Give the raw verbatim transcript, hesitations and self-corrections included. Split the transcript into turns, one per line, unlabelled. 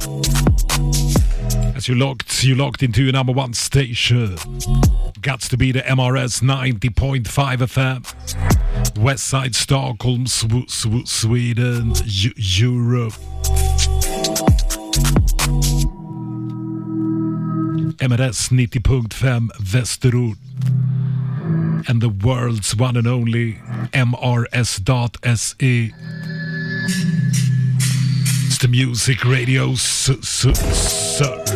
As you locked, you locked into your number one station. Gots to be the M R S ninety point five F M. Westside Stockholm, Sw- Sw- Sweden, U- Europe. M R S ninety point fem Västerort. And the world's one and only M R S dot S E. It's the music radio, sir.